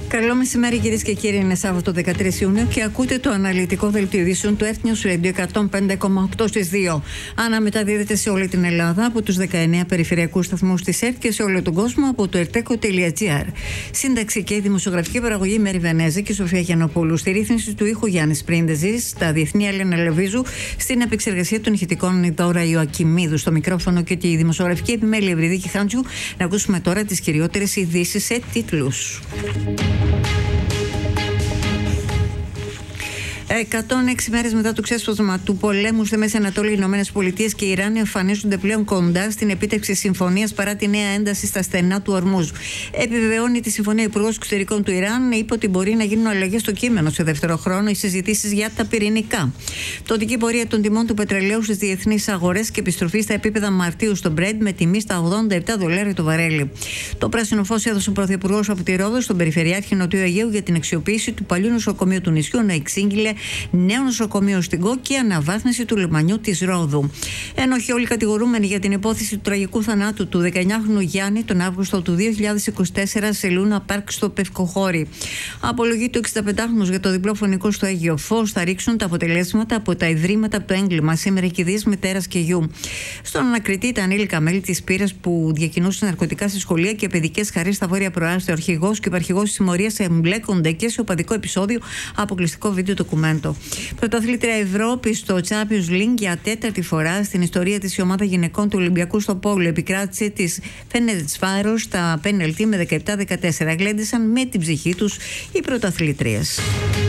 Καλό μεσημέρι, κυρίες και κύριοι. Είναι Σάββατο 13 Ιουνίου και ακούτε το αναλυτικό δελτίο ειδήσεων του Earth News Radio 105,8 στις 2. Αναμεταδίδεται σε όλη την Ελλάδα από τους 19 περιφερειακούς σταθμούς της ΕΡΤ και σε όλο τον κόσμο από το erteco.gr. Σύνταξη και δημοσιογραφική παραγωγή Μέρη Βενέζη και Σοφία Γιαννοπούλου. Στη ρύθμιση του ήχου Γιάννης Πρίντεζης, στα διεθνή Έλενα Λεβίζου, στην επεξεργασία των ηχητικών Ιδώρα Ιωακιμίδου, στο μικρόφωνο και τη δημοσιογραφική επιμέλεια Ευρυδίκη Χάντζου. Να ακούσουμε τώρα τις κυριότερες ειδήσεις σε τίτλους. 106 μέρες μετά το ξέσπασμα του πολέμου στη Μέση Ανατολή, οι Ηνωμένες Πολιτείες και η Ιράν εμφανίζονται πλέον κοντά στην επίτευξη συμφωνίας παρά τη νέα ένταση στα στενά του Ορμούζ. Επιβεβαιώνει τη συμφωνία ο Υπουργός Εξωτερικών του Ιράν, είπε ότι μπορεί να γίνουν αλλαγές στο κείμενο σε δεύτερο χρόνο οι συζητήσεις για τα πυρηνικά. Πτωτική πορεία των τιμών του πετρελαίου στις διεθνείς αγορές και επιστροφή στα επίπεδα Μαρτίου στο Brent με τιμή στα $87 το βαρέλι. Το πράσινο φως έδωσε ο Πρωθυπουργός από τη Ρόδο στον Περιφερειάρχη Νοτιού Αιγαίου για την αξιοποίηση του παλιού νοσοκομείου του νησιού να εξήγηλε νέο νοσοκομείο στην Κο και αναβάθμιση του λιμανιού της Ρόδου. Ένοχοι όλοι κατηγορούμενοι για την υπόθεση του τραγικού θανάτου του 19χρονου Γιάννη τον Αύγουστο του 2024 σε Λούνα Πάρκ στο Πευκοχώρι. Απολογεί του 65χρονου για το διπλό φωνικό στο Αίγιο Φως. Θα ρίξουν τα αποτελέσματα από τα ιδρύματα από το έγκλημα σήμερα κηδείας μητέρας και γιου. Στον ανακριτή τα ανήλικα μέλη της πύρας που διακινούσαν ναρκωτικά στη σχολεία και παιδικές χαρές στα Βόρεια Προάστια. Ο αρχηγός και υπαρχηγός της συμμορίας εμπλέκονται και σε οπαδικό επεισόδιο, αποκλειστικό βίντεο ντοκουμέντο. Πρωταθλήτρια Ευρώπη στο Champions League για τέταρτη φορά στην ιστορία της η ομάδα γυναικών του Ολυμπιακού στο Πόλο επικράτησε της Φενερτσβάρος στα πέναλτι με 17-14. Γλέντισαν με την ψυχή τους οι πρωταθλήτριες.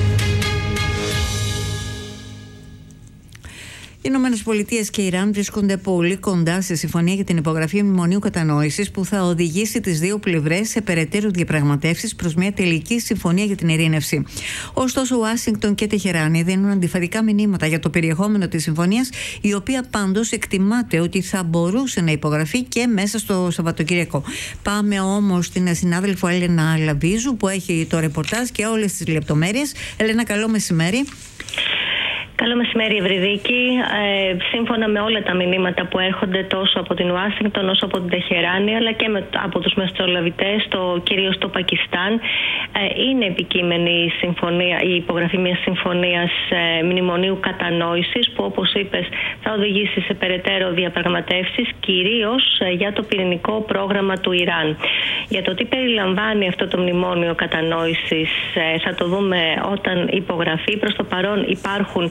Οι Ηνωμένες Πολιτείες και η Ιράν βρίσκονται πολύ κοντά σε συμφωνία για την υπογραφή μνημονίου κατανόησης που θα οδηγήσει τις δύο πλευρές σε περαιτέρω διαπραγματεύσεις προς μια τελική συμφωνία για την ειρήνευση. Ωστόσο, Ουάσιγκτον και Τεχεράνη δίνουν αντιφατικά μηνύματα για το περιεχόμενο της συμφωνίας, η οποία πάντως εκτιμάται ότι θα μπορούσε να υπογραφεί και μέσα στο Σαββατοκύριακο. Πάμε όμως στην συνάδελφο Έλενα Λαβίζου που έχει το ρεπορτάζ και όλες τις λεπτομέρειες. Έλενα, καλό μεσημέρι. Καλό μεσημέρι, Ευρυδίκη. Σύμφωνα με όλα τα μηνύματα που έρχονται τόσο από την Ουάσιγκτον όσο από την Τεχεράνη, αλλά και από τους μεσολαβητές, κυρίως στο Πακιστάν, είναι επικείμενη η υπογραφή μιας συμφωνίας μνημονίου κατανόησης που, όπως είπες, θα οδηγήσει σε περαιτέρω διαπραγματεύσεις, κυρίως για το πυρηνικό πρόγραμμα του Ιράν. Για το τι περιλαμβάνει αυτό το μνημόνιο κατανόησης θα το δούμε όταν υπογραφεί. Προς το παρόν υπάρχουν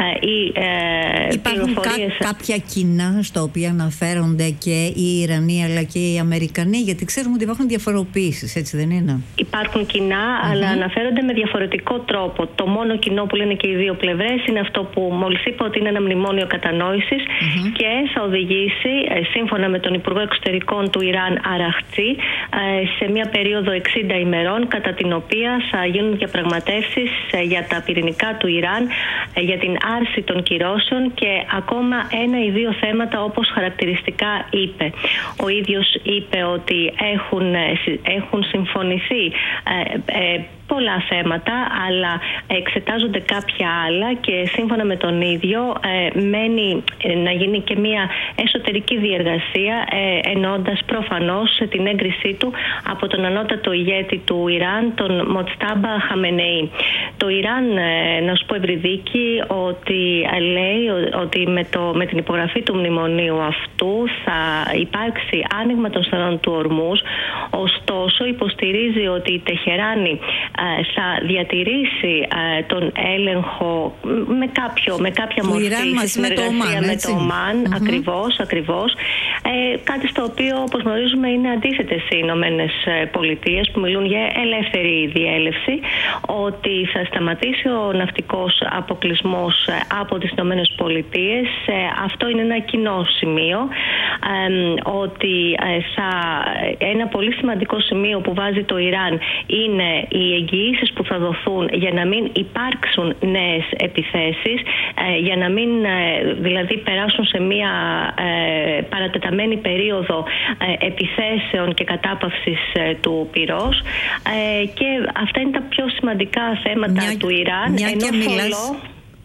κάποια κοινά στα οποία αναφέρονται και οι Ιρανοί αλλά και οι Αμερικανοί, γιατί ξέρουμε ότι υπάρχουν διαφοροποιήσεις, έτσι δεν είναι? Υπάρχουν κοινά, αλλά αναφέρονται με διαφορετικό τρόπο. Το μόνο κοινό που λένε και οι δύο πλευρές είναι αυτό που μόλις είπα, ότι είναι ένα μνημόνιο κατανόησης και θα οδηγήσει, σύμφωνα με τον Υπουργό Εξωτερικών του Ιράν Αραχτζή, σε μια περίοδο 60 ημερών, κατά την οποία θα γίνουν διαπραγματεύσεις για τα πυρηνικά του Ιράν, για την άρση των κυρώσεων και ακόμα ένα ή δύο θέματα, όπως χαρακτηριστικά είπε. Ο ίδιος είπε ότι έχουν συμφωνηθεί πολλά θέματα, αλλά εξετάζονται κάποια άλλα και σύμφωνα με τον ίδιο μένει να γίνει και μια εσωτερική διεργασία, εννοώντας προφανώς την έγκρισή του από τον ανώτατο ηγέτη του Ιράν, τον Μοτστάμπα Χαμενεή. Το Ιράν, να σου πω, Ευρυδίκη, ότι λέει ότι με την υπογραφή του μνημονίου αυτού θα υπάρξει άνοιγμα των στενών του Ορμούζ. Ωστόσο, υποστηρίζει ότι η Τεχεράνη θα διατηρήσει τον έλεγχο με κάποια μορφή συνεργασία με το Ομάν, ακριβώς. Κάτι στο οποίο, όπως γνωρίζουμε, είναι αντίθετες οι Ηνωμένες Πολιτείες που μιλούν για ελεύθερη διέλευση, ότι θα σταματήσει ο ναυτικός αποκλεισμός από τις Ηνωμένες Πολιτείες. Αυτό είναι ένα κοινό σημείο, ότι ένα πολύ σημαντικό σημείο που βάζει το Ιράν είναι οι εγγυήσεις που θα δοθούν για να μην υπάρξουν νέες επιθέσεις, για να μην δηλαδή περάσουν σε μια παρατεταμένη περίοδο επιθέσεων και κατάπαυσης του πυρός, και αυτά είναι τα πιο σημαντικά θέματα του Ιράν.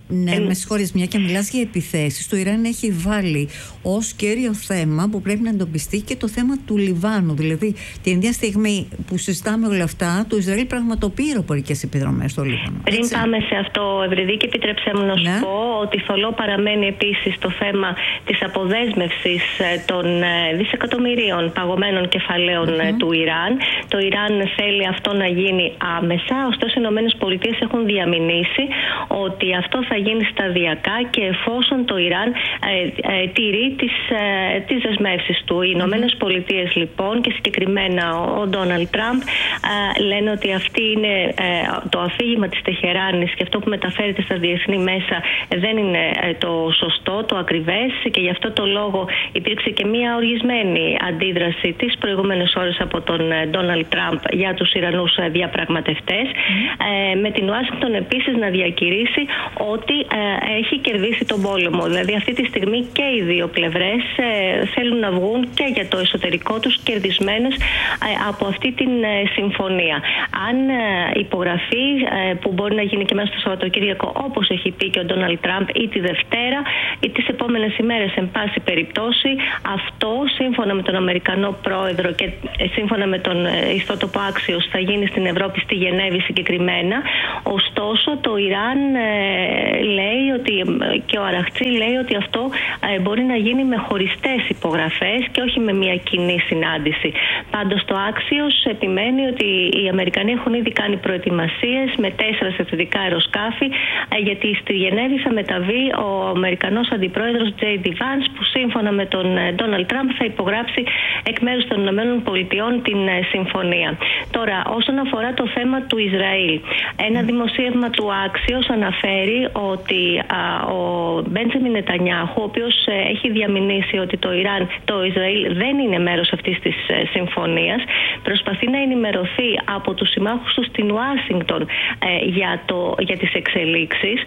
Ναι, με συγχωρείς, μια και μιλάς για επιθέσεις. Το Ιράν έχει βάλει ως κέριο θέμα που πρέπει να εντοπιστεί και το θέμα του Λιβάνου. Δηλαδή, την ίδια στιγμή που συζητάμε όλα αυτά, το Ισραήλ πραγματοποιεί αεροπορικές επιδρομές στο Λίβανο. Πριν πάμε σε αυτό, Ευρυδίκη, επιτρέψτε μου να σου πω ότι θολό παραμένει επίσης το θέμα της αποδέσμευσης των δισεκατομμυρίων παγωμένων κεφαλαίων του Ιράν. Το Ιράν θέλει αυτό να γίνει άμεσα, ωστόσο οι ΗΠΑ έχουν διαμηνήσει ότι αυτό θα γίνει σταδιακά και εφόσον το Ιράν τηρεί τις δεσμεύσεις του. Οι ΗΠΑ λοιπόν και συγκεκριμένα ο Ντόναλντ Τραμπ λένε ότι αυτή είναι το αφήγημα της Τεχεράνης και αυτό που μεταφέρεται στα διεθνή μέσα δεν είναι το σωστό, το ακριβές, και γι' αυτό το λόγο υπήρξε και μια οργισμένη αντίδραση τις προηγούμενες ώρες από τον Ντόναλντ Τραμπ για τους Ιρανούς διαπραγματευτές, με την Ουάσιγκτον επίσης να διακηρύσει ότι έχει κερδίσει τον πόλεμο. Δηλαδή αυτή τη στιγμή και οι δύο πλευρές θέλουν να βγουν και για το εσωτερικό τους κερδισμένες από αυτή την συμφωνία. Αν υπογραφεί, που μπορεί να γίνει και μέσα στο Σαββατοκύριακο, όπως έχει πει και ο Ντόναλντ Τραμπ, ή τη Δευτέρα ή τις επόμενες ημέρες, εν πάση περιπτώσει, αυτό σύμφωνα με τον Αμερικανό πρόεδρο και σύμφωνα με τον ιστότοπο Axios θα γίνει στην Ευρώπη, στη Γενέβη συγκεκριμένα. Ωστόσο το Ιράν λέει ότι, και ο Αραχτσί λέει ότι αυτό μπορεί να γίνει με χωριστές υπογραφές και όχι με μια κοινή συνάντηση. Πάντως το Axios επιμένει ότι οι Αμερικανοί έχουν ήδη κάνει προετοιμασίες με 4 στρατιωτικά αεροσκάφη, γιατί στη Γενέβη θα μεταβεί ο Αμερικανός αντιπρόεδρος J.D. Vance, που σύμφωνα με τον Ντόναλντ Τραμπ θα υπογράψει εκ μέρους των ΗΠΑ την συμφωνία. Τώρα, όσον αφορά το θέμα του Ισραήλ, ένα δημοσίευμα του Axios αναφέρει ότι ο Μπέντζαμιν Νετανιάχου, ο οποίος έχει διαμηνήσει ότι το Ισραήλ δεν είναι μέρος αυτής της συμφωνίας, προσπαθεί να ενημερωθεί από τους συμμάχους του στην Ουάσιγκτον για τις εξελίξεις,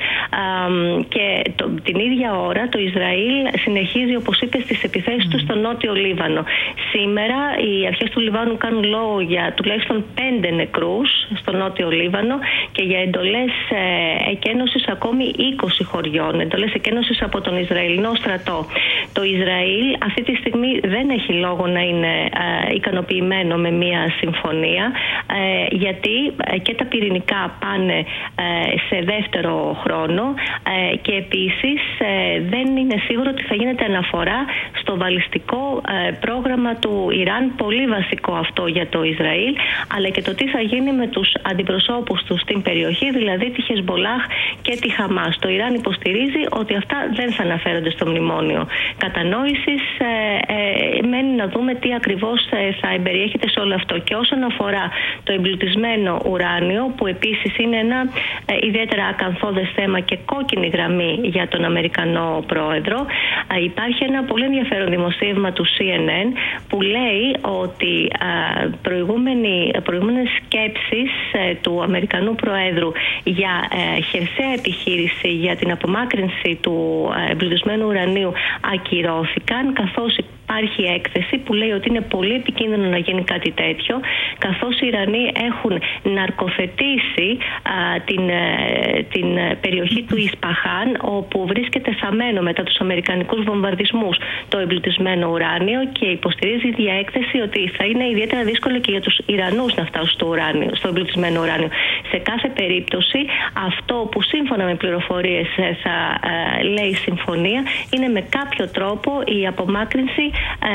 και την ίδια ώρα το Ισραήλ συνεχίζει, όπως είπε, στις επιθέσεις του στο νότιο Λίβανο. Σήμερα οι αρχές του Λιβάνου κάνουν λόγο για τουλάχιστον 5 νεκρούς στο νότιο Λίβανο και για εντολές εκένωσης ακόμη 20 χωριών, εντολές εκένωσης από τον Ισραηλινό στρατό. Το Ισραήλ αυτή τη στιγμή δεν έχει λόγο να είναι ικανοποιημένο με μια συμφωνία, γιατί και τα πυρηνικά πάνε σε δεύτερο χρόνο, και επίσης δεν είναι σίγουρο ότι θα γίνεται αναφορά στο βαλιστικό πρόγραμμα του Ιράν, πολύ βασικό αυτό για το Ισραήλ, αλλά και το τι θα γίνει με τους αντιπροσώπους του στην περιοχή, δηλαδή τη Χεσμπολάχ και τη Χαμάς. Το Ιράν υποστηρίζει ότι αυτά δεν θα αναφέρονται στο μνημόνιο κατανόησης. Μένει να δούμε τι ακριβώς θα εμπεριέχεται σε όλο αυτό. Και όσον αφορά το εμπλουτισμένο ουράνιο, που επίσης είναι ένα ιδιαίτερα ακαθόδες θέμα και κόκκινη γραμμή για τον Αμερικανό πρόεδρο, υπάρχει ένα πολύ ενδιαφέρον δημοσίευμα του CNN που λέει ότι προηγούμενες σκέψεις του Αμερικανού Προέδρου για χερσαία επιχείρηση για την απομάκρυνση του εμπλουτισμένου ουρανίου ακυρώθηκαν, καθώς υπάρχει έκθεση που λέει ότι είναι πολύ επικίνδυνο να γίνει κάτι τέτοιο, καθώς οι Ιρανοί έχουν ναρκοθετήσει την περιοχή του Ισπαχάν, όπου βρίσκεται θαμμένο μετά τους αμερικανικούς βομβαρδισμούς το εμπλουτισμένο ουράνιο, και υποστηρίζει η έκθεση ότι θα είναι ιδιαίτερα δύσκολο και για τους Ιρανούς να φτάσουν στο εμπλουτισμένο ουράνιο. Σε κάθε περίπτωση, αυτό που σύμφωνα με πληροφορίες θα λέει η συμφωνία είναι με κάποιο τρόπο η απομάκρυνση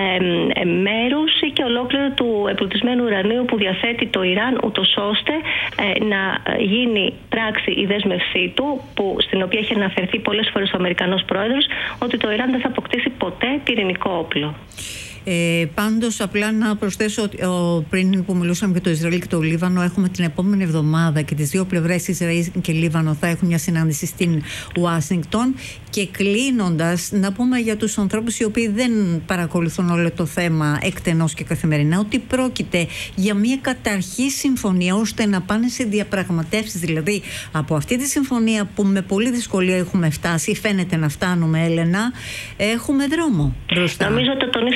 μέρους ή και ολόκληρο του εμπλουτισμένου ουρανίου που διαθέτει το Ιράν, ούτως ώστε να γίνει πράξη η δέσμευσή του, στην οποία έχει αναφερθεί πολλές φορές ο Αμερικανός πρόεδρος, ότι το Ιράν δεν θα αποκτήσει ποτέ πυρηνικό όπλο. Πάντως, απλά να προσθέσω ότι πριν που μιλούσαμε για το Ισραήλ και το Λίβανο, έχουμε την επόμενη εβδομάδα και τις δύο πλευρές, Ισραήλ και Λίβανο, θα έχουν μια συνάντηση στην Ουάσιγκτον. Και κλείνοντας, να πούμε για τους ανθρώπους οι οποίοι δεν παρακολουθούν όλο το θέμα εκτενώς και καθημερινά, ότι πρόκειται για μια καταρχή συμφωνία ώστε να πάνε σε διαπραγματεύσεις. Δηλαδή, από αυτή τη συμφωνία που με πολλή δυσκολία έχουμε φτάσει, φαίνεται να φτάνουμε, Έλενα, έχουμε δρόμο μπροστά. Νομίζω ότι το τονίσαμε πολύ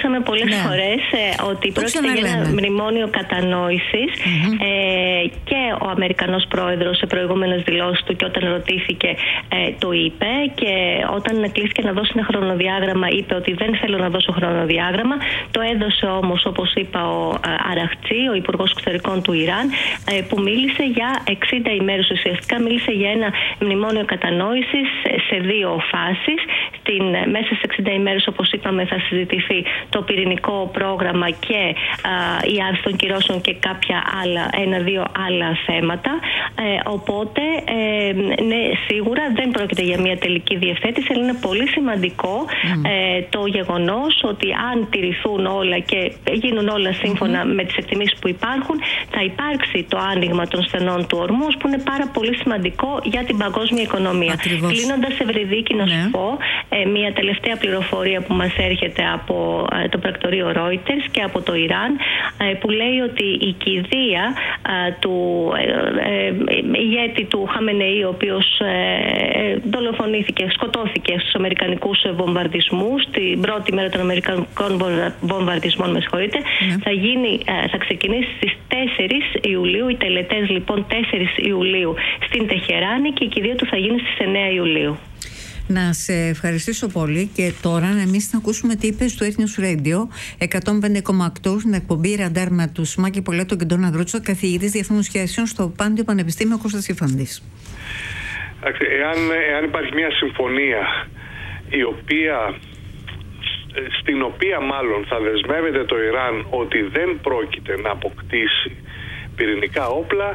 πολλές φορές ότι πρόκειται για ένα μνημόνιο κατανόησης και ο Αμερικανός πρόεδρος σε προηγούμενες δηλώσεις του και όταν ρωτήθηκε το είπε, και όταν κλείστηκε να δώσει ένα χρονοδιάγραμμα είπε ότι δεν θέλω να δώσω χρονοδιάγραμμα. Το έδωσε όμως, όπως είπα, ο Αραχτζή, ο Υπουργός Εξωτερικών του Ιράν, που μίλησε για 60 ημέρες, ουσιαστικά μίλησε για ένα μνημόνιο κατανόησης σε 2 φάσεις. Μέσα στις 60 ημέρες, όπως είπαμε, θα συζητηθεί το πυρηνικό πρόγραμμα και η άρση των κυρώσεων και κάποια άλλα, 1-2 άλλα θέματα. Οπότε, ναι, σίγουρα δεν πρόκειται για μια τελική διευθέτηση, αλλά είναι πολύ σημαντικό το γεγονός ότι αν τηρηθούν όλα και γίνουν όλα σύμφωνα με τις εκτιμήσεις που υπάρχουν, θα υπάρξει το άνοιγμα των στενών του Ορμούζ, που είναι πάρα πολύ σημαντικό για την παγκόσμια οικονομία. Κλείνοντας, Ευρυδίκη, να σου πω μια τελευταία πληροφορία που μας έρχεται από το πρακτορείο Reuters και από το Ιράν, που λέει ότι η κηδεία του ηγέτη του Χαμενεή, ο οποίος δολοφονήθηκε, σκοτώθηκε στους αμερικανικούς βομβαρδισμούς την πρώτη μέρα των αμερικανικών βομβαρδισμών, θα ξεκινήσει στις 4 Ιουλίου, οι τελετές λοιπόν 4 Ιουλίου στην Τεχεράνη, και η κηδεία του θα γίνει στις 9 Ιουλίου. Να σε ευχαριστήσω πολύ, και τώρα εμείς να ακούσουμε τι είπες του Ethnios Radio 105,8 στην εκπομπή Ραντάρ με τους Μάκη Πολέτο και Ντόνα Γκρούτσο, καθηγητής διεθνών σχέσεων στο Πάντιο Πανεπιστήμιο Κώστας Ιφαντής. Εάν υπάρχει μια συμφωνία στην οποία μάλλον θα δεσμεύεται το Ιράν ότι δεν πρόκειται να αποκτήσει πυρηνικά όπλα,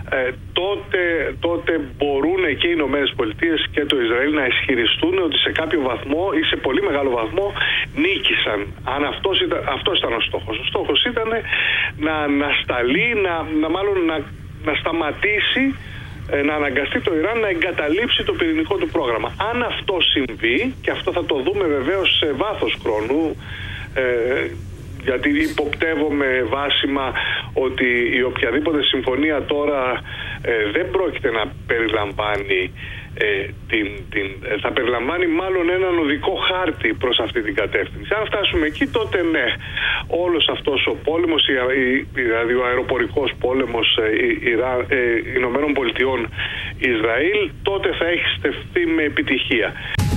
τότε μπορούν και οι Ηνωμένες Πολιτείες και το Ισραήλ να ισχυριστούν ότι σε κάποιο βαθμό ή σε πολύ μεγάλο βαθμό νίκησαν. Αν αυτός ήταν ο στόχος. Ο στόχος ήταν να ανασταλεί, να σταματήσει, να αναγκαστεί το Ιράν να εγκαταλείψει το πυρηνικό του πρόγραμμα. Αν αυτό συμβεί, και αυτό θα το δούμε βεβαίως σε βάθος χρόνου, γιατί υποπτεύομαι βάσιμα ότι η οποιαδήποτε συμφωνία τώρα δεν πρόκειται να περιλαμβάνει θα περιλαμβάνει μάλλον έναν οδικό χάρτη προς αυτή την κατεύθυνση. Αν φτάσουμε εκεί, τότε ναι, όλος αυτός ο πόλεμος, δηλαδή ο αεροπορικός πόλεμος Ηνωμένων Πολιτειών Ισραήλ, τότε θα έχει στεφθεί με επιτυχία.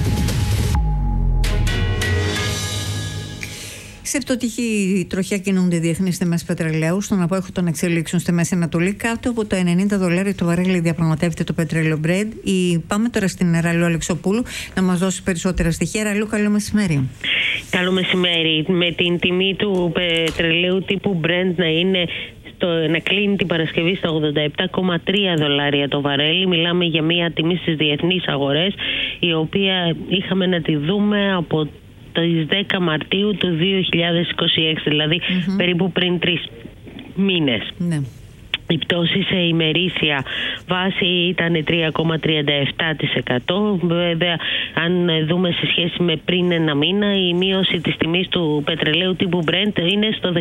Σε πτωτική τροχιά κινούνται οι διεθνείς τιμές πετρελαίου. Στον απόϊχο των εξελίξεων στη Μέση Ανατολή, κάτω από τα $90 το βαρέλι διαπραγματεύεται το πετρέλαιο Brent. Πάμε τώρα στην Ραλού Αλεξοπούλου να μας δώσει περισσότερα στοιχεία. Ραλού, καλό μεσημέρι. Καλό μεσημέρι. Με την τιμή του πετρελαίου τύπου Brent να κλείνει την Παρασκευή στα $87,3 το βαρέλι, μιλάμε για μια τιμή στις διεθνείς αγορές, η οποία είχαμε να τη δούμε από τις 10 Μαρτίου του 2026, δηλαδή περίπου πριν 3 μήνες. Ναι. Η πτώση σε ημερήσια βάση ήταν 3,37%. Βέβαια, αν δούμε σε σχέση με πριν ένα μήνα, η μείωση της τιμής του πετρελαίου τύπου Brent είναι στο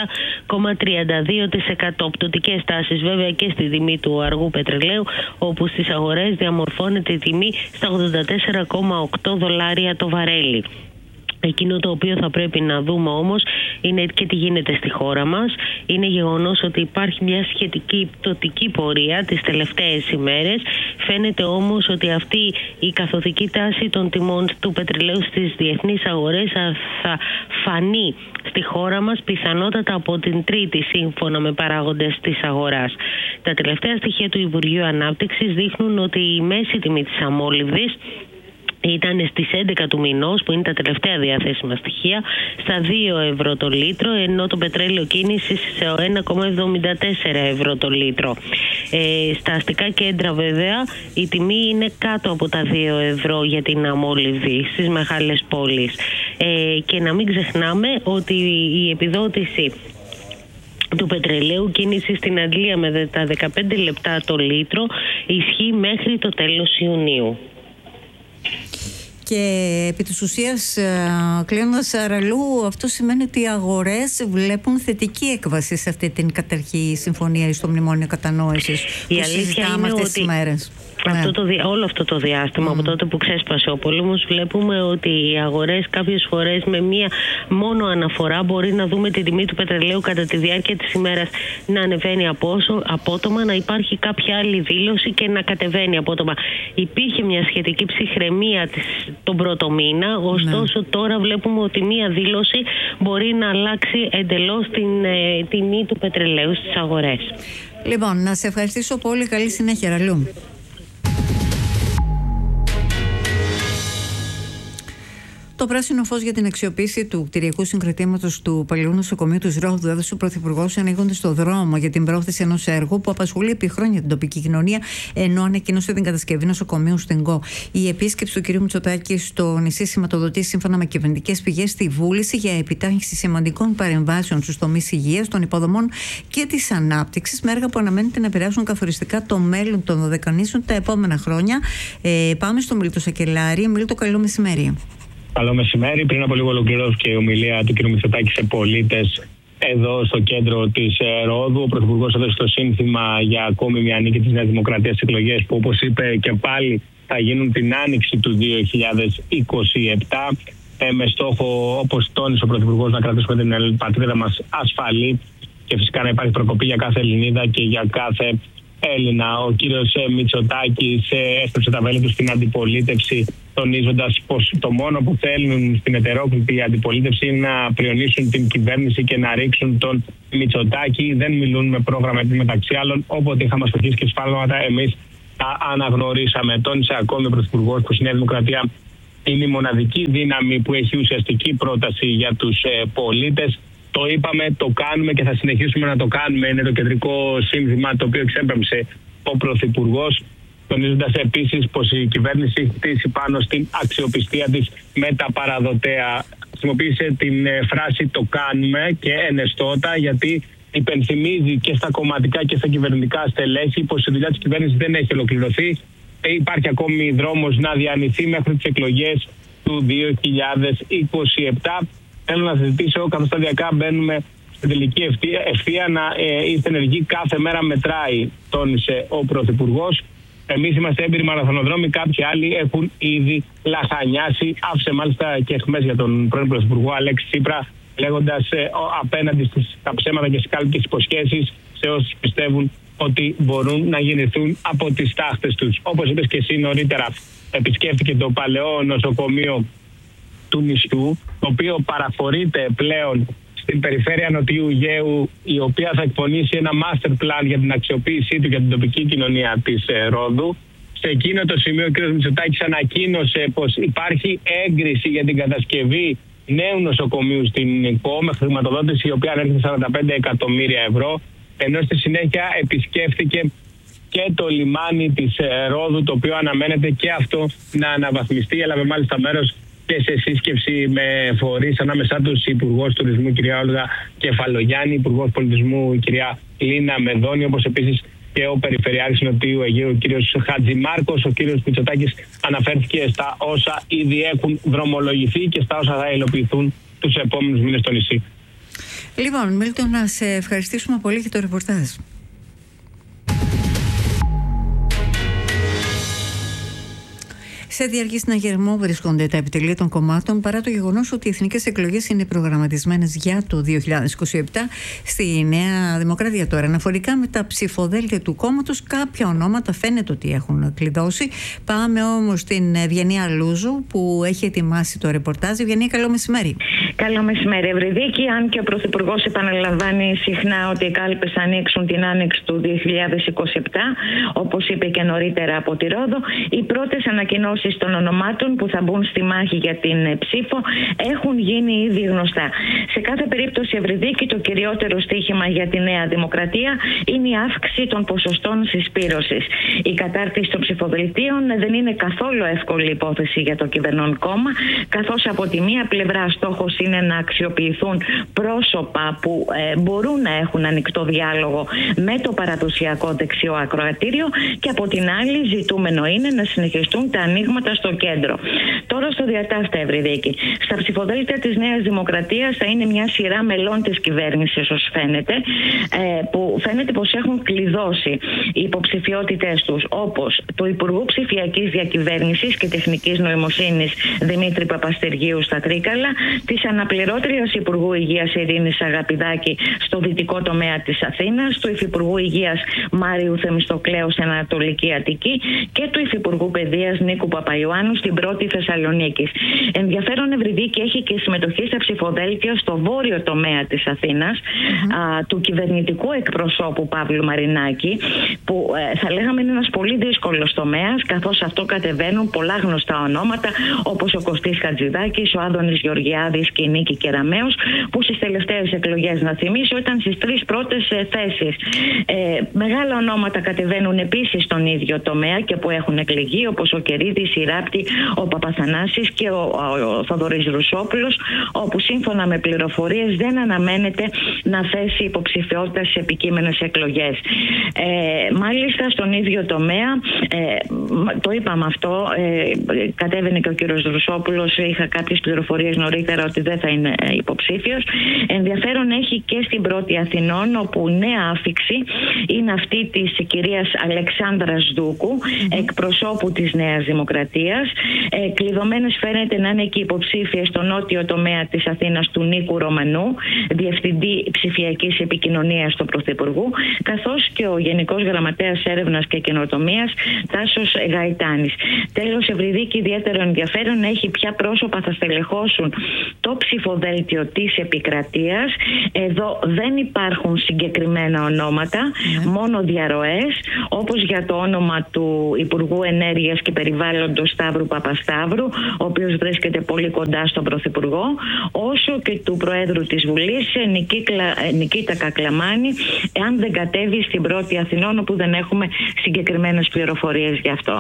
17,32%. Πτωτικές τάσεις βέβαια και στη τιμή του αργού πετρελαίου, όπου στις αγορές διαμορφώνεται η τιμή στα $84,8 το βαρέλι. Εκείνο το οποίο θα πρέπει να δούμε όμως είναι και τι γίνεται στη χώρα μας. Είναι γεγονός ότι υπάρχει μια σχετική πτωτική πορεία τις τελευταίες ημέρες. Φαίνεται όμως ότι αυτή η καθοδική τάση των τιμών του πετρελαίου στις διεθνείς αγορές θα φανεί στη χώρα μας πιθανότατα από την Τρίτη, σύμφωνα με παράγοντες της αγοράς. Τα τελευταία στοιχεία του Υπουργείου Ανάπτυξης δείχνουν ότι η μέση τιμή της αμόλυβδης ήταν στις 11 του μηνός, που είναι τα τελευταία διαθέσιμα στοιχεία, στα €2 το λίτρο, ενώ το πετρέλαιο κίνησης σε €1,74 το λίτρο. Στα αστικά κέντρα βέβαια η τιμή είναι κάτω από τα €2 για την αμόλυβδη στις μεγάλες πόλεις. Και να μην ξεχνάμε ότι η επιδότηση του πετρελαίου κίνηση στην Αγγλία με τα 15 λεπτά το λίτρο ισχύει μέχρι το τέλος Ιουνίου. Και επί της ουσίας, κλείνοντας, Ραλού, αυτό σημαίνει ότι οι αγορές βλέπουν θετική έκβαση σε αυτή την καταρχή συμφωνία ή στο μνημόνιο κατανόησης που συζητάμε αυτές τις μέρες. Όλο αυτό το διάστημα, από τότε που ξέσπασε ο πόλεμος, βλέπουμε ότι οι αγορές κάποιες φορές με μία μόνο αναφορά μπορεί να δούμε την τιμή του πετρελαίου κατά τη διάρκεια της ημέρας να ανεβαίνει απότομα, να υπάρχει κάποια άλλη δήλωση και να κατεβαίνει απότομα. Υπήρχε μια σχετική ψυχραιμία τον πρώτο μήνα, ωστόσο τώρα βλέπουμε ότι μία δήλωση μπορεί να αλλάξει εντελώς την τιμή του πετρελαίου στις αγορές. Λοιπόν, να σε ευχαριστήσω πολύ. Καλή συνέχεια, Ραλού. Το πράσινο φως για την αξιοποίηση του κτηριακού συγκροτήματος του παλαιού νοσοκομείου του Ρόδου έδωσε ο Πρωθυπουργός ανοίγοντας στο δρόμο για την πρόθεση ενός έργου που απασχολεί επί χρόνια την τοπική κοινωνία, ενώ ανακοίνωσε την κατασκευή νοσοκομείου στην ΚΟ. Η επίσκεψη του κ. Μητσοτάκη στο νησί σηματοδοτεί, σύμφωνα με κυβερνητικές πηγές, τη βούληση για επιτάχυνση σημαντικών παρεμβάσεων στους τομείς υγείας, των υποδομών και της ανάπτυξης, με έργα που αναμένεται να επηρεάσουν καθοριστικά το μέλλον των δωδεκανήσεων τα επόμενα χρόνια. Πάμε στο Μίλτο Σακελάρη. Μίλτο, καλό μεσημέρι. Καλό μεσημέρι. Πριν από λίγο ολοκληρώθηκε η ομιλία του κ. Μητσοτάκη σε πολίτες εδώ στο κέντρο της Ρόδου. Ο Πρωθυπουργός έδωσε το σύνθημα για ακόμη μια νίκη της Νέας Δημοκρατίας στις εκλογές που, όπως είπε και πάλι, θα γίνουν την άνοιξη του 2027, με στόχο, όπως τόνισε ο Πρωθυπουργός, να κρατήσουμε την πατρίδα μας ασφαλή και φυσικά να υπάρχει προκοπή για κάθε Ελληνίδα και για κάθε Έλληνα. Ο κύριος Μητσοτάκης έστρεψε τα βέλη του στην αντιπολίτευση, τονίζοντας πως το μόνο που θέλουν στην ετερόκλητη αντιπολίτευση είναι να πριονίσουν την κυβέρνηση και να ρίξουν τον Μητσοτάκη. Δεν μιλούν με πρόγραμμα, γιατί μεταξύ άλλων, όποτε είχαμε αστοχίες και σφάλματα, εμείς τα αναγνωρίσαμε. Τόνισε ακόμη ο Πρωθυπουργός πως η Νέα Δημοκρατία είναι η μοναδική δύναμη που έχει ουσιαστική πρόταση για τους πολίτες. Το είπαμε, το κάνουμε και θα συνεχίσουμε να το κάνουμε. Είναι το κεντρικό σύνθημα το οποίο εξέπεμψε ο Πρωθυπουργός, τονίζοντας επίσης πως η κυβέρνηση έχει χτίσει πάνω στην αξιοπιστία της με τα παραδοτέα. Χρησιμοποίησε την φράση «το κάνουμε» και ενεστώτα, γιατί υπενθυμίζει και στα κομματικά και στα κυβερνητικά στελέχη πως η δουλειά της κυβέρνησης δεν έχει ολοκληρωθεί. Υπάρχει ακόμη δρόμος να διανυθεί μέχρι τις εκλογές του 2027. Θέλω να συζητήσω, καθώς σταδιακά μπαίνουμε στην τελική ευθεία, να είστε ενεργοί, κάθε μέρα μετράει, τόνισε ο Πρωθυπουργός. Εμείς είμαστε έμπειροι μαραθωνοδρόμοι, κάποιοι άλλοι έχουν ήδη λαχανιάσει. Άφησε μάλιστα και εχμές για τον πρώην Πρωθυπουργό Αλέξη Τσίπρα, λέγοντας απέναντι στα ψέματα και στις κάλπικες υποσχέσεις σε όσους πιστεύουν ότι μπορούν να γεννηθούν από τις τάχτες τους. Όπως είπες και εσύ νωρίτερα, επισκέφθηκε το παλαιό νοσοκομείο του νησιού, το οποίο παραφορείται πλέον στην περιφέρεια Νοτιού Αιγαίου, η οποία θα εκπονήσει ένα master plan για την αξιοποίησή του για την τοπική κοινωνία της Ρόδου. Σε εκείνο το σημείο ο κ. Μητσοτάκης ανακοίνωσε πως υπάρχει έγκριση για την κατασκευή νέου νοσοκομείου στην ΚΟ με χρηματοδότηση η οποία ανέρχεται 45 εκατομμύρια ευρώ, ενώ στη συνέχεια επισκέφθηκε και το λιμάνι της Ρόδου, το οποίο αναμένεται και αυτό να αναβαθμιστεί. Έλαβε μάλιστα μέρος και σε σύσκεψη με φορείς, ανάμεσά τους Υπουργός Τουρισμού κ. Όλγα Κεφαλογιάννη, Υπουργός Πολιτισμού κ. Λίνα Μεδόνη, όπως επίσης και ο Περιφερειάρχης Νοτιού Αιγαίου ο κ. Χατζημάρκος. Ο κ. Μητσοτάκης αναφέρθηκε στα όσα ήδη έχουν δρομολογηθεί και στα όσα θα υλοποιηθούν τους επόμενους μήνες στο νησί. Λοιπόν, Μίλτο, να σε ευχαριστήσουμε πολύ για το ρεπορτάζ. Σε διαρκή συναγερμό βρίσκονται τα επιτελεία των κομμάτων, παρά το γεγονός ότι οι εθνικές εκλογές είναι προγραμματισμένες για το 2027 στη Νέα Δημοκρατία. Τώρα, αναφορικά με τα ψηφοδέλτια του κόμματος, κάποια ονόματα φαίνεται ότι έχουν κλειδώσει. Πάμε όμως στην Ευγενία Λούζου, που έχει ετοιμάσει το ρεπορτάζ. Ευγενία, καλό μεσημέρι. Καλό μεσημέρι, Ευρυδίκη. Αν και ο Πρωθυπουργός επαναλαμβάνει συχνά ότι οι κάλπες θα ανοίξουν την άνοιξη του 2027, όπως είπε και νωρίτερα από τη Ρόδο, οι πρώτες ανακοινώσεις των ονομάτων που θα μπουν στη μάχη για την ψήφο έχουν γίνει ήδη γνωστά. Σε κάθε περίπτωση, Ευρυδίκη, το κυριότερο στοίχημα για τη Νέα Δημοκρατία είναι η αύξηση των ποσοστών συσπήρωσης. Η κατάρτιση των ψηφοδελτίων δεν είναι καθόλου εύκολη υπόθεση για το κυβερνών κόμμα, καθώς από τη μία πλευρά στόχος είναι να αξιοποιηθούν πρόσωπα που μπορούν να έχουν ανοιχτό διάλογο με το παραδοσιακό δεξιό ακροατήριο, και από την άλλη ζητούμενο είναι να συνεχιστούν τα ανοίγματα πλεονεκτήματα στο κέντρο. Τώρα στο διατάφτα, Ευρυδίκη. Στα ψηφοδέλτια της Νέας Δημοκρατίας θα είναι μια σειρά μελών της κυβέρνησης, ως φαίνεται, που φαίνεται πως έχουν κλειδώσει οι υποψηφιότητες τους, όπως του Υπουργού Ψηφιακής Διακυβέρνησης και Τεχνικής Νοημοσύνης Δημήτρη Παπαστεργίου στα Τρίκαλα, της αναπληρώτριας Υπουργού Υγείας Ειρήνης Αγαπηδάκη στο δυτικό τομέα της Αθήνας, του Υφυπουργού Υγείας Μάριου Θεμιστοκλέου στην Ανατολική Αττική και του Υφυπουργού Παιδείας Νίκου Παπαϊωάννου στην Πρώτη Θεσσαλονίκη. Ενδιαφέρον, Ευρυδίκη, έχει και συμμετοχή στα ψηφοδέλτια στο βόρειο τομέα της Αθήνας, του κυβερνητικού εκπροσώπου Παύλου Μαρινάκη, που θα λέγαμε είναι ένας πολύ δύσκολος τομέας, καθώς αυτό κατεβαίνουν πολλά γνωστά ονόματα, όπως ο Κωστής Χατζηδάκης, ο Άδωνης Γεωργιάδης και η Νίκη Κεραμέως, που στις τελευταίες εκλογές, να θυμίσω, ήταν στις 3 πρώτες θέσεις. Μεγάλα ονόματα κατεβαίνουν επίσης στον ίδιο τομέα και που έχουν εκλεγεί, όπως ο Κερίδης, η Ράπτη, ο Παπαθανάσης και ο Θοδωρής Ρουσόπουλος, όπου σύμφωνα με πληροφορίες δεν αναμένεται να θέσει υποψηφιότητα σε επικείμενες εκλογές. Μάλιστα στον ίδιο τομέα, το είπαμε αυτό, κατέβαινε και ο κύριος Ρουσόπουλος, είχα κάποιες πληροφορίες νωρίτερα ότι δεν θα είναι υποψήφιος. Ενδιαφέρον έχει και στην Πρώτη Αθηνών, όπου νέα άφιξη είναι αυτή της κυρίας Αλεξάνδρας Δούκου, εκπροσώπου της Νέας Δημοκρατίας. Κλειδωμένες φαίνεται να είναι και υποψήφια στο νότιο τομέα της Αθήνας του Νίκου Ρωμανού, Διευθυντή Ψηφιακής Επικοινωνίας του Πρωθυπουργού, καθώς και ο Γενικός Γραμματέας Έρευνας και Καινοτομίας Τάσος Γαϊτάνης. Τέλος, Ευρυδίκη, ιδιαίτερο ενδιαφέρον έχει ποια πρόσωπα θα στελεχώσουν το ψηφοδέλτιο της Επικρατείας. Εδώ δεν υπάρχουν συγκεκριμένα ονόματα, μόνο διαρροές, όπως για το όνομα του Υπουργού Ενέργειας και Περιβάλλοντος Σταύρου Παπασταύρου, ο οποίος βρίσκεται πολύ κοντά στον Πρωθυπουργό, όσο και του Προέδρου της Βουλής Νικήτα Κακλαμάνη, αν δεν κατέβει στην Πρώτη Αθηνών, όπου δεν έχουμε συγκεκριμένες πληροφορίες γι' αυτό.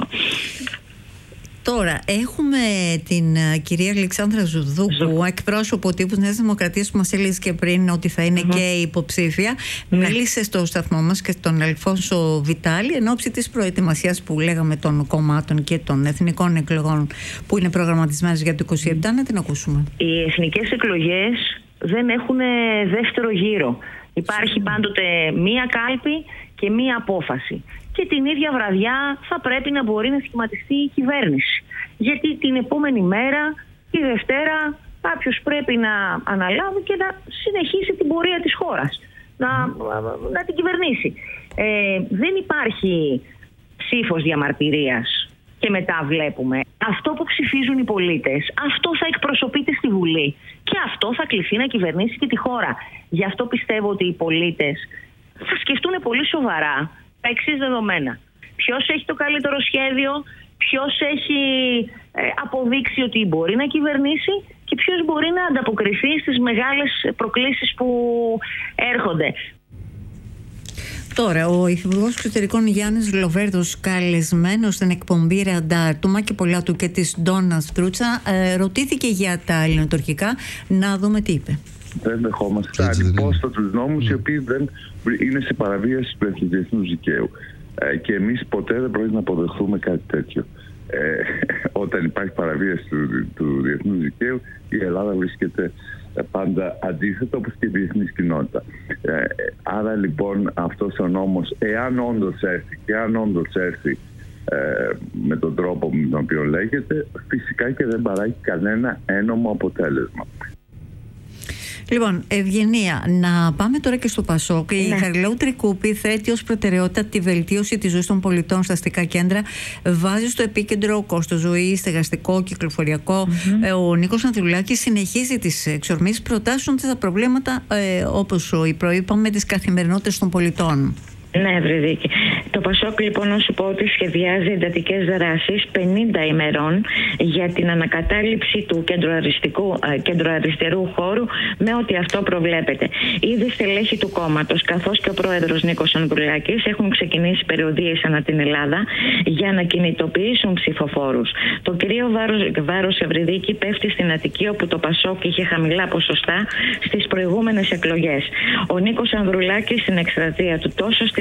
Τώρα έχουμε την κυρία Αλεξάνδρα Ζουδούκου, εκπρόσωπο τύπου Νέας Δημοκρατίας, που μας έλεγε και πριν ότι θα είναι και υποψήφια. Μίλησε στο σταθμό μας και στον Αλφόνσο Βιτάλη εν ώψη της προετοιμασίας που λέγαμε των κομμάτων και των εθνικών εκλογών που είναι προγραμματισμένες για το 2027. Να την ακούσουμε. Οι εθνικές εκλογές δεν έχουν δεύτερο γύρο. Υπάρχει πάντοτε μία κάλπη και μία απόφαση. Και την ίδια βραδιά θα πρέπει να μπορεί να σχηματιστεί η κυβέρνηση. Γιατί την επόμενη μέρα, τη Δευτέρα, κάποιος πρέπει να αναλάβει και να συνεχίσει την πορεία της χώρας. Να την κυβερνήσει. Δεν υπάρχει ψήφος διαμαρτυρίας και μετά βλέπουμε. Αυτό που ψηφίζουν οι πολίτες, αυτό θα εκπροσωπείται στη Βουλή. Και αυτό θα κληθεί να κυβερνήσει και τη χώρα. Γι' αυτό πιστεύω ότι οι πολίτες θα σκεφτούν πολύ σοβαρά τα εξής δεδομένα. Ποιος έχει το καλύτερο σχέδιο, ποιος έχει αποδείξει ότι μπορεί να κυβερνήσει και ποιος μπορεί να ανταποκριθεί στις μεγάλες προκλήσεις που έρχονται. Τώρα, ο Υφυπουργός Εξωτερικών Γιάννης Λοβέρδος, καλεσμένος στην εκπομπή Ραντάρ του Μάκη Πολάτου και της Ντόνα Στρούτσα, ρωτήθηκε για τα ελληνοτουρκικά. Να δούμε τι είπε. Δεν δεχόμαστε ανυπόστατους νόμους οι οποίοι δεν είναι σε παραβίαση του διεθνούς δικαίου. Και εμείς ποτέ δεν πρέπει να αποδεχθούμε κάτι τέτοιο. Όταν υπάρχει παραβίαση του διεθνούς δικαίου, η Ελλάδα βρίσκεται πάντα αντίθετα, όπως και η διεθνής κοινότητα. Άρα λοιπόν αυτός ο νόμος, εάν όντως έρθει με τον τρόπο με τον οποίο λέγεται, φυσικά και δεν παράγει κανένα ένομο αποτέλεσμα. Λοιπόν, Ευγενία, να πάμε τώρα και στο ΠΑΣΟΚ. Η Χαριλαού Τρικούπη θέτει ως προτεραιότητα τη βελτίωση της ζωής των πολιτών στα αστικά κέντρα. Βάζει στο επίκεντρο κόστος ζωής, στεγαστικό, κυκλοφοριακό. Ο Νίκος Ανδρουλάκης συνεχίζει τις εξορμήσεις, προτάσσονται τα προβλήματα, όπως προείπαμε, της καθημερινότητας των πολιτών. Ναι, Ευρυδίκη. Το ΠΑΣΟΚ, λοιπόν, να σου πω ότι σχεδιάζει εντατικές δράσεις 50 ημερών για την ανακατάληψη του κεντροαριστερού χώρου με ό,τι αυτό προβλέπεται. Ήδη στελέχη του κόμματος, καθώς και ο πρόεδρος Νίκος Ανδρουλάκης, έχουν ξεκινήσει περιοδίες ανά την Ελλάδα για να κινητοποιήσουν ψηφοφόρους. Το κυρίω βάρος, Ευρυδίκη, πέφτει στην Αττική, όπου το ΠΑΣΟΚ είχε χαμηλά ποσοστά στις προηγούμενες εκλογές. Ο Νίκος Ανδρουλάκης στην εκστρατεία του τόσο στη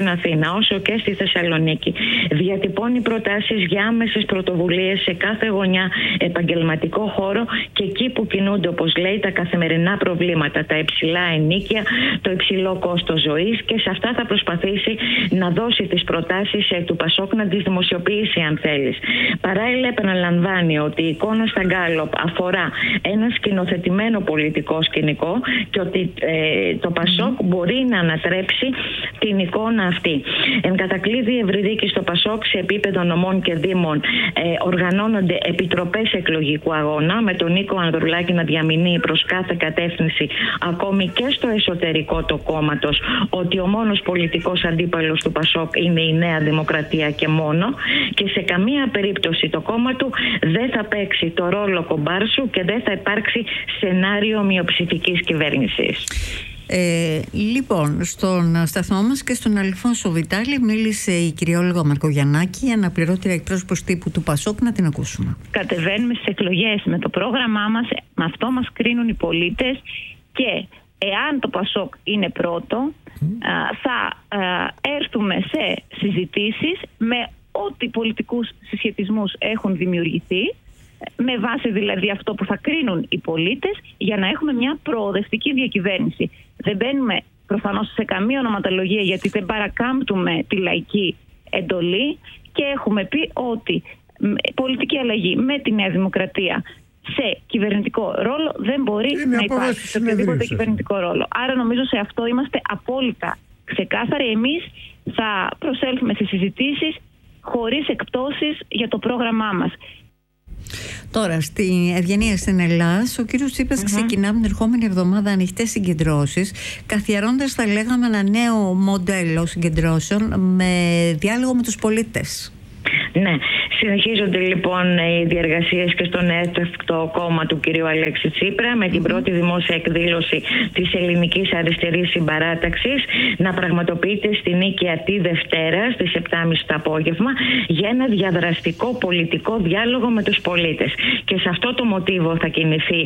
στην Αθήνα όσο και στη Θεσσαλονίκη διατυπώνει προτάσεις για άμεσες πρωτοβουλίες σε κάθε γωνιά, επαγγελματικό χώρο και εκεί που κινούνται, όπως λέει, τα καθημερινά προβλήματα, τα υψηλά ενοίκια, το υψηλό κόστος ζωής, και σε αυτά θα προσπαθήσει να δώσει τις προτάσεις του Πασόκ, να τις δημοσιοποιήσει αν θέλεις. Παράλληλα επαναλαμβάνει ότι η εικόνα στα Γκάλοπ αφορά ένα σκηνοθετημένο πολιτικό σκηνικό και ότι το Πασόκ μπορεί να ανατρέψει την εικόνα αυτή. Εν κατακλείδη, Ευρυδίκη, στο Πασόκ σε επίπεδο νομών και δήμων οργανώνονται επιτροπές εκλογικού αγώνα, με τον Νίκο Ανδρουλάκη να διαμηνύει προς κάθε κατεύθυνση, ακόμη και στο εσωτερικό του κόμματος, ότι ο μόνος πολιτικός αντίπαλος του Πασόκ είναι η Νέα Δημοκρατία και μόνο, και σε καμία περίπτωση το κόμμα του δεν θα παίξει το ρόλο κομπάρσου και δεν θα υπάρξει σενάριο μειοψηφικής κυβέρνησης. Λοιπόν, στον σταθμό μας και στον Αλφόνσο Βιτάλη μίλησε η κυρία Όλγα Μαρκογιαννάκη, αναπληρώτρια εκπρόσωπος τύπου του Πασόκ. Να την ακούσουμε. Κατεβαίνουμε στις εκλογές με το πρόγραμμά μας, με αυτό μας κρίνουν οι πολίτες, και εάν το Πασόκ είναι πρώτο, θα έρθουμε σε συζητήσεις με ό,τι πολιτικούς συσχετισμούς έχουν δημιουργηθεί, με βάση δηλαδή αυτό που θα κρίνουν οι πολίτες, για να έχουμε μια προοδευτική διακυβέρνηση. Δεν μπαίνουμε προφανώς σε καμία ονοματολογία, γιατί δεν παρακάμπτουμε τη λαϊκή εντολή, και έχουμε πει ότι πολιτική αλλαγή με τη Νέα Δημοκρατία σε κυβερνητικό ρόλο δεν μπορεί να υπάρξει σε οποιοδήποτε κυβερνητικό ρόλο. Άρα νομίζω σε αυτό είμαστε απόλυτα ξεκάθαροι. Εμείς θα προσέλθουμε στις συζητήσεις χωρίς εκπτώσεις για το πρόγραμμά μας. Τώρα, στη Ευγενία στην Ελλάς, ο κύριος Τσίπρας ξεκινά την ερχόμενη εβδομάδα ανοιχτές συγκεντρώσεις, καθιερώντας, θα λέγαμε, ένα νέο μοντέλο συγκεντρώσεων με διάλογο με τους πολίτες. Ναι, συνεχίζονται λοιπόν οι διεργασίες και στον έκτακτο κόμμα του κυρίου Αλέξη Τσίπρα, με την πρώτη δημόσια εκδήλωση της Ελληνικής Αριστερής Συμπαράταξης να πραγματοποιείται στη Νίκαια τη Δευτέρα στις 7.30 το απόγευμα, για ένα διαδραστικό πολιτικό διάλογο με τους πολίτες. Και σε αυτό το μοτίβο θα κινηθεί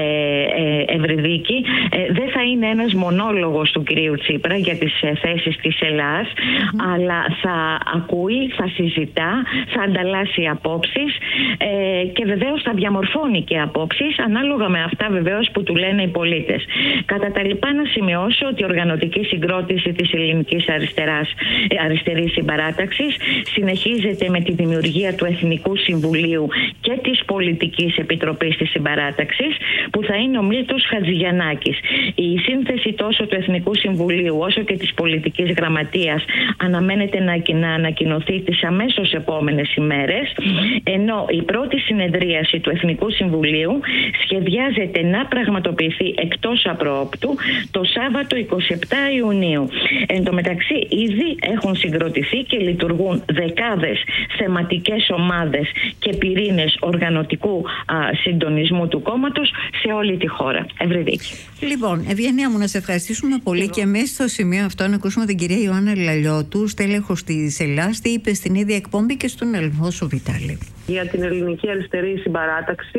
Ευρυδίκη. Δεν θα είναι ένας μονόλογος του κυρίου Τσίπρα για τις θέσεις της Ελλάς, αλλά θα ακούει, θα συζητά, θα ανταλλάσσει απόψεις και βεβαίως θα διαμορφώνει και απόψεις ανάλογα με αυτά βεβαίως που του λένε οι πολίτες. Κατά τα λοιπά, να σημειώσω ότι η οργανωτική συγκρότηση της Ελληνικής Αριστερής Συμπαράταξης συνεχίζεται με τη δημιουργία του Εθνικού Συμβουλίου και της Πολιτικής Επιτροπής της Συμπαράταξης, που θα είναι ο Μίλτος Χατζηγιαννάκης. Η σύνθεση τόσο του Εθνικού Συμβουλίου όσο και της Πολιτικής Γραμματείας αναμένεται να ανακοινωθεί τις αμέσως επόμενες ημέρες, ενώ η πρώτη συνεδρίαση του Εθνικού Συμβουλίου σχεδιάζεται να πραγματοποιηθεί εκτός απροόπτου το Σάββατο 27 Ιουνίου. Εν τω μεταξύ, ήδη έχουν συγκροτηθεί και λειτουργούν δεκάδες θεματικές ομάδες και πυρήνες οργανωτικού συντονισμού του κόμματος σε όλη τη χώρα. Ευρυδίκη. Λοιπόν, Ευγενία μου, να σε ευχαριστήσουμε πολύ και εμείς στο σημείο αυτό να ακούσουμε την κυρία Ιωάννα Λαλιώτου, στέλεχος της Ελλάς, τι είπε στην ίδια εκπομπή και στον Αλφόνσο Βιτάλη. Για την Ελληνική Αριστερή Συμπαράταξη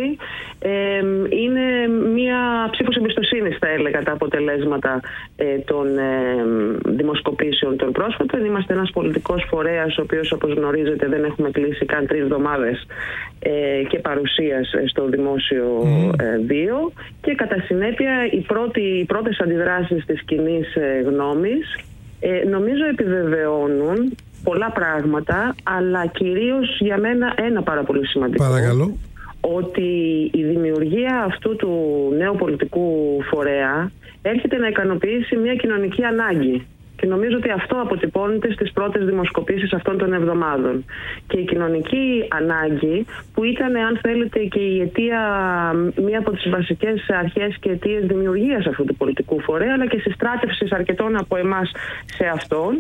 είναι μία ψήφος εμπιστοσύνης, θα έλεγα, τα αποτελέσματα των δημοσκοπήσεων των πρόσφατων. Είμαστε ένας πολιτικός φορέας, ο οποίος, όπως γνωρίζετε, δεν έχουμε κλείσει καν 3 εβδομάδες και παρουσίας στο δημόσιο βίο, και κατά συνέπεια οι πρώτες αντιδράσεις της κοινής γνώμης νομίζω επιβεβαιώνουν πολλά πράγματα, αλλά κυρίως για μένα ένα πάρα πολύ σημαντικό. Παρακαλώ. Ότι η δημιουργία αυτού του νέου πολιτικού φορέα έρχεται να ικανοποιήσει μια κοινωνική ανάγκη. Και νομίζω ότι αυτό αποτυπώνεται στις πρώτες δημοσκοπήσεις αυτών των εβδομάδων. Και η κοινωνική ανάγκη, που ήταν, αν θέλετε, και η αιτία, μία από τις βασικές αρχές και αιτίες δημιουργίας αυτού του πολιτικού φορέα, αλλά και συστράτευσης αρκετών από εμάς σε αυτόν,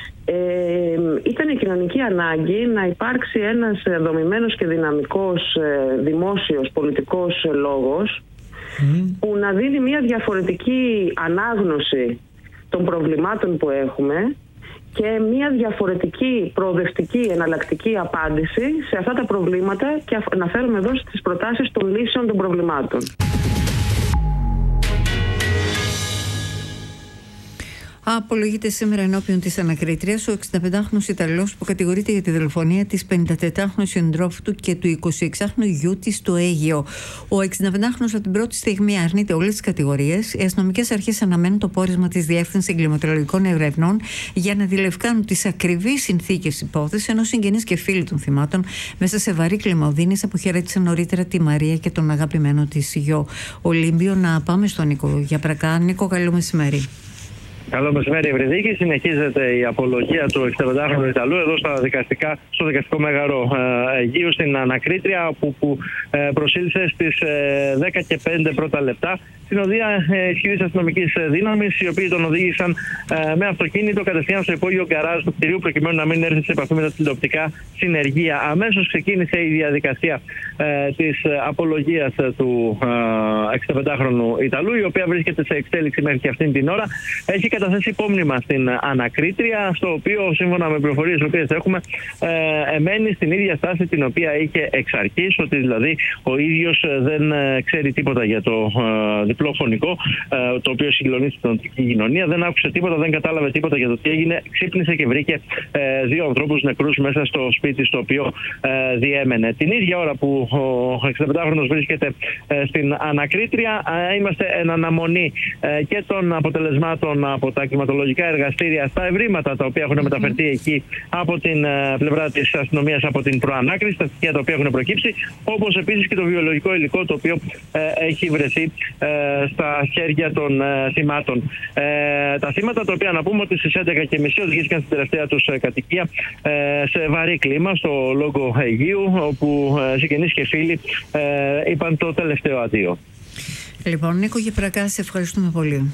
ήταν η κοινωνική ανάγκη να υπάρξει ένας δομημένος και δυναμικός δημόσιος πολιτικός λόγος που να δίνει μια διαφορετική ανάγνωση των προβλημάτων που έχουμε και μια διαφορετική, προοδευτική, εναλλακτική απάντηση σε αυτά τα προβλήματα, και αναφέρομαι εδώ στις προτάσεις των λύσεων των προβλημάτων. Απολογείται σήμερα ενώπιον της ανακρίτριας ο 65χρονος Ιταλός που κατηγορείται για τη δολοφονία της 54χρονης συντρόφου του και του 26χρονου γιού της στο Αίγυο. Ο 65χρονος από την πρώτη στιγμή αρνείται όλες τις κατηγορίες. Οι αστυνομικές αρχές αναμένουν το πόρισμα της Διεύθυνσης Εγκληματολογικών Ερευνών για να διλευκάνουν τις ακριβείς συνθήκες υπόθεσης, ενώ συγγενείς και φίλοι των θυμάτων μέσα σε βαρύ κλίμα οδύνης αποχαιρέτησαν νωρίτερα τη Μαρία και τον αγαπημένο της γιο. Ολύμπιο, να πάμε στον Νίκο Γιαπρακά. Νίκο, καλό μεσημέρι. Καλό μεσημέρι, Ευρυδίκη. Συνεχίζεται η απολογία του 65χρονου Ιταλού εδώ στο δικαστικό μέγαρο Αιγείου στην ανακρίτρια, που προσήλθε στις 10 και 5 πρώτα λεπτά στην οδεία ισχυρής αστυνομικής δύναμης, οι οποίοι τον οδήγησαν με αυτοκίνητο κατευθείαν στο υπόγειο γκαράζ του κτηρίου, προκειμένου να μην έρθει σε επαφή με τα τηλεοπτικά συνεργεία. Αμέσως ξεκίνησε η διαδικασία της απολογίας του 65χρονου Ιταλού, η οποία βρίσκεται σε εξέλιξη μέχρι και αυτήν την ώρα. Έχει καταθέσει υπόμνημα στην ανακρίτρια, στο οποίο, σύμφωνα με πληροφορίες τις οποίες έχουμε, εμένει στην ίδια στάση την οποία είχε εξ αρχής, ότι δηλαδή ο ίδιος δεν ξέρει τίποτα για το διπλό φωνικό, το οποίο συγκλονίζει την οντρική κοινωνία, δεν άκουσε τίποτα, δεν κατάλαβε τίποτα για το τι έγινε. Ξύπνησε και βρήκε δύο ανθρώπους νεκρούς μέσα στο σπίτι στο οποίο διέμενε. Την ίδια ώρα που ο 65χρονος βρίσκεται στην ανακρίτρια, είμαστε εν αναμονή και των αποτελεσμάτων από τα κλιματολογικά εργαστήρια στα ευρήματα τα οποία έχουν μεταφερθεί εκεί από την πλευρά της αστυνομίας, από την προανάκριση, τα στοιχεία τα οποία έχουν προκύψει, όπως επίσης και το βιολογικό υλικό το οποίο έχει βρεθεί στα χέρια των θυμάτων. Τα θύματα, τα οποία να πούμε ότι στις 11:30 οδηγήθηκαν στην τελευταία τους κατοικία σε βαρύ κλίμα στο Λόγκο Αιγείου, όπου συγγενείς και φίλοι είπαν το τελευταίο αντίο. Λοιπόν, Νίκο Γιαπρακά, σε ευχαριστούμε πολύ.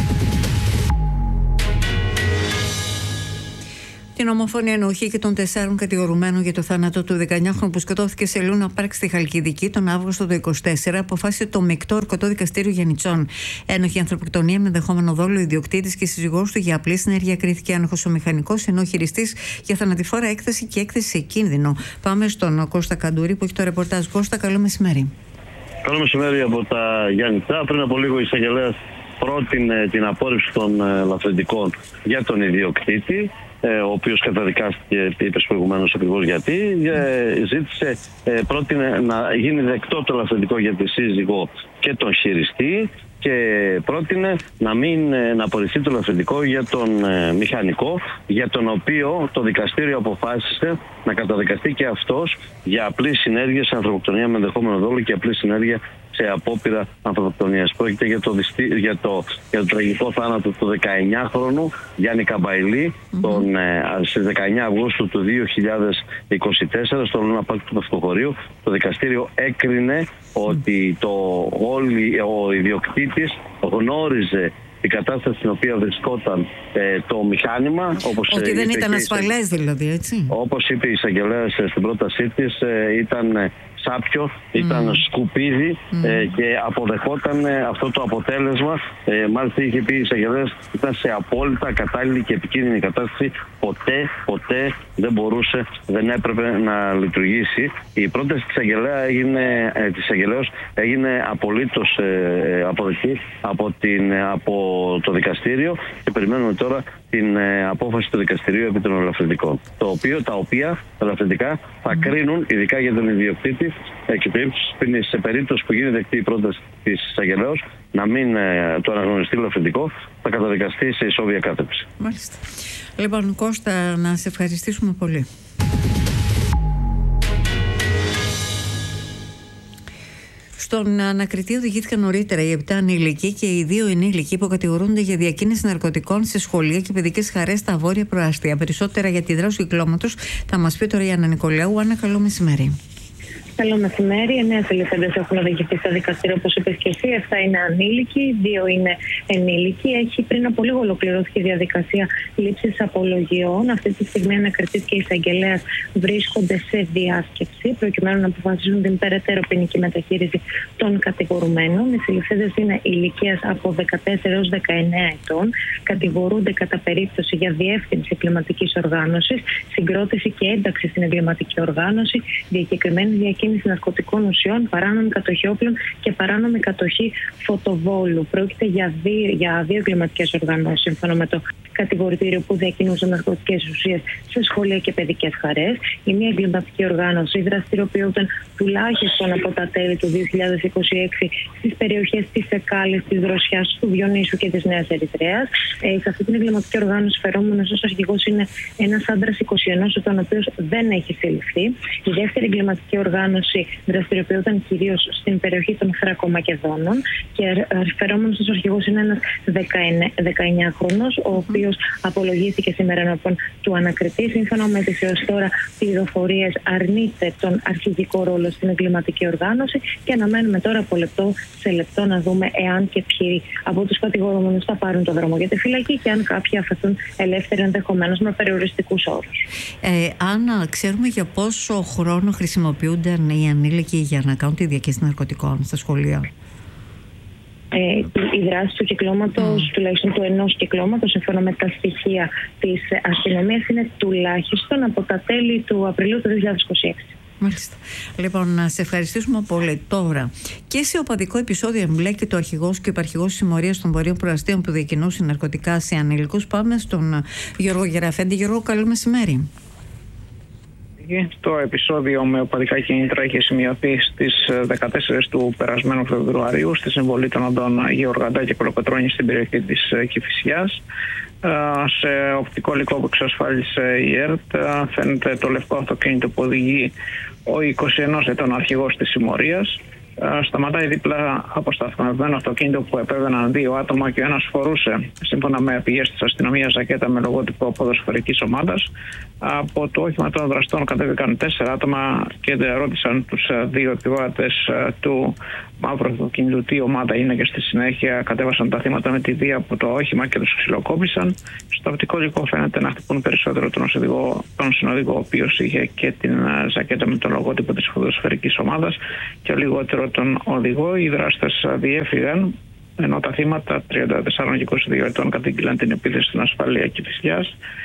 Την ομοφωνία ενοχή και των 4 κατηγορουμένων για το θάνατο του 19χρονου που σκοτώθηκε σε Λούνα Πάρκ στη Χαλκιδική τον Αύγουστο του 2024, αποφάσισε το μεικτό ορκωτό δικαστήριο Γιαννιτσών. Ένοχη ανθρωποκτονία με ενδεχόμενο δόλο, ιδιοκτήτης και σύζυγός του για απλή συνέργεια κρίθηκε άνοχος ο μηχανικός, ενώ χειριστής για θανατηφόρα έκθεση και έκθεση σε κίνδυνο. Πάμε στον Κώστα Καντούρη που έχει το ρεπορτάζ. Κώστα, καλό μεσημέρι. Καλό μεσημέρι από τα Γιάννητσά. Πριν από λίγο η εισαγγελέας πρότεινε την απόρριψη των λαθρεντικών για τον ιδιοκτήτη, ο οποίος καταδικάστηκε, είπες προηγουμένως ακριβώς γιατί, πρότεινε να γίνει δεκτό το λαθρεντικό για τη σύζυγο και τον χειριστή και πρότεινε να απορριφθεί το λαθρεντικό για τον μηχανικό, για τον οποίο το δικαστήριο αποφάσισε να καταδικαστεί και αυτός για απλή συνέργεια σε ανθρωποκτονία με ενδεχόμενο δόλο και απλή συνέργεια σε απόπειρα ανθρωποκτονίας. Πρόκειται για το τραγικό θάνατο του 19χρονου Γιάννη Καμπαϊλή στις 19 Αυγούστου του 2024 στο Λούνα Πάρκ του Πευκοχωρίου. Το δικαστήριο έκρινε ότι ο ιδιοκτήτης γνώριζε την κατάσταση στην οποία βρισκόταν το μηχάνημα. Ότι δεν ήταν ασφαλές δηλαδή, έτσι. Όπως είπε η εισαγγελέας στην πρότασή της, ήταν σάπιο, ήταν σκουπίδι και αποδεχόταν αυτό το αποτέλεσμα. Μάλιστα είχε πει η εισαγγελέας, ήταν σε απόλυτα κατάλληλη και επικίνδυνη κατάσταση. Ποτέ δεν έπρεπε να λειτουργήσει. Η πρόταση της εισαγγελέας έγινε απολύτως αποδεκτή από το δικαστήριο και περιμένουμε τώρα την απόφαση του δικαστηρίου επί των ελαφρυντικών. Τα οποία ελαφρυντικά θα κρίνουν, ειδικά για τον ιδιοκτήτη, και σε περίπτωση που γίνει δεκτή η πρόταση της εισαγγελέας να μην το αναγνωριστεί ελαφρυντικό, θα καταδικαστεί σε ισόβια κάθεψη. Μάλιστα. Λοιπόν, Κώστα, να σε ευχαριστήσουμε πολύ. Στον ανακριτή οδηγήθηκαν νωρίτερα οι 7 ανήλικοι και οι 2 ενήλικοι που κατηγορούνται για διακίνηση ναρκωτικών σε σχολεία και παιδικές χαρές στα βόρεια προάστια. Περισσότερα για τη δράση του κυκλώματος θα μας πει τώρα η Άννα Νικολάου. Άννα, καλό μεσημέρι. Καλό μεσημέρι. 9 συλληφθέντες έχουν οδηγηθεί στα δικαστήρια, όπως είπες και εσύ. 7 είναι ανήλικοι, 2 είναι ενήλικοι. Έχει πριν από λίγο ολοκληρώθηκε η διαδικασία λήψης απολογιών. Αυτή τη στιγμή ο ανακριτής και η εισαγγελέας βρίσκονται σε διάσκεψη προκειμένου να αποφασίσουν την περαιτέρω ποινική μεταχείριση των κατηγορουμένων. Οι συλληφθέντες είναι ηλικίας από 14 έως 19 ετών. Κατηγορούνται κατά περίπτωση για διεύθυνση εγκληματικής οργάνωσης, συγκρότηση και ένταξη στην εγκληματική οργάνωση, διακεκριμένη διακίνηση διακίνηση ναρκωτικών ουσιών, παράνομη κατοχή όπλων και παράνομη κατοχή φωτοβόλου. Πρόκειται για δύο εγκληματικές οργανώσεις, σύμφωνα με το κατηγορητήριο, που διακινούσαν ναρκωτικές ουσίες σε σχολεία και παιδικές χαρές. Η μία εγκληματική οργάνωση δραστηριοποιούνταν τουλάχιστον από τα τέλη του 2026 στις περιοχές της Εκάλης, της Δροσιάς, του Διονύσου και της Νέας Ερυθρέας. Σε αυτή την εγκληματική οργάνωση φερόμενος ως αρχηγός είναι ένας άντρας 21 ετών, ο οποίος δεν έχει συλληφθεί. Η δεύτερη εγκληματική οργάνωση δραστηριοποιούνταν κυρίως στην περιοχή των Θρακομακεδόνων και φερόμενος ως αρχηγός είναι ένας 19χρονος, ο οποίος απολογήθηκε σήμερα ενώπιον του ανακριτή. Σύμφωνα με τις έως τώρα πληροφορίες, αρνείται τον αρχηγικό ρόλο στην εγκληματική οργάνωση και αναμένουμε τώρα από λεπτό σε λεπτό να δούμε εάν και ποιοι από τους κατηγορούμενους θα πάρουν το δρόμο για τη φυλακή και αν κάποιοι αφαιθούν ελεύθεροι, ενδεχομένως με περιοριστικούς όρους. Άννα, ξέρουμε για πόσο χρόνο χρησιμοποιούνταν οι ανήλικοι για να κάνουν τη διακίνηση ναρκωτικών στα σχολεία? Η δράση του κυκλώματος, τουλάχιστον του ενός κυκλώματος, σύμφωνα με τα στοιχεία της αστυνομίας, είναι τουλάχιστον από τα τέλη του Απριλίου του 2026. Μάλιστα. Λοιπόν, να σε ευχαριστήσουμε πολύ. Τώρα, και σε οπαδικό επεισόδιο εμπλέκεται ο αρχηγός και ο υπαρχηγός της συμμορίας των βορείων προαστίων που διακινούσαν ναρκωτικά σε ανήλικους. Πάμε στον Γιώργο Γεραφέντη. Γιώργο, καλό μεσημέρι. Το επεισόδιο με οπαδικά κίνητρα είχε σημειωθεί στις 14 του περασμένου Φεβρουαρίου στη συμβολή των οδών Γεωργαντά και Κολοκοτρώνη στην περιοχή της Κηφισιάς. Σε οπτικό υλικό που εξασφάλισε η ΕΡΤ φαίνεται το λευκό αυτοκίνητο που οδηγεί ο 21 ετών αρχηγός της συμμορίας. Σταματάει δίπλα από σταθμευμένο αυτοκίνητο που επέβαιναν δύο άτομα και ο ένας φορούσε, σύμφωνα με πηγές της αστυνομίας, ζακέτα με λογότυπο ποδοσφαιρικής ομάδας. Από το όχημα των δραστών κατέβηκαν 4 άτομα και ρώτησαν τους δύο επιβάτες του μαύρου αυτοκίνητου τι ομάδα είναι και στη συνέχεια κατέβασαν τα θύματα με τη βία από το όχημα και τους ξυλοκόπησαν. Στο οπτικό υλικό φαίνεται να χτυπούν περισσότερο τον συνοδηγό, ο οποίος είχε και την ζακέτα με το λογότυπο της ποδοσφαιρικής ομάδας, και λιγότερο τον οδηγό. Οι δράστες διέφυγαν, ενώ τα θύματα 34 και 22 ετών κατήγγειλαν την επίθεση στην ασφάλεια Κηφισιάς.